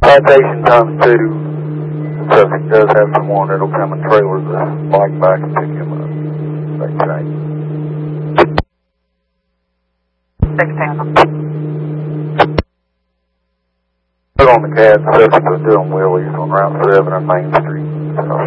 Citation times 2. The subject does have someone that'll come and trailer the bike back and pick him up. They say. 16. Put on the CAD, the subject was doing wheelies on Route 7 and Main Street. So